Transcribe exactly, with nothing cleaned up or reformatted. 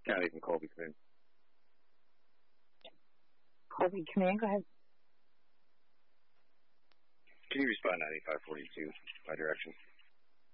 County from Colby, come in. Colby, come in, go ahead. Can you respond ninety-five forty-two, my direction?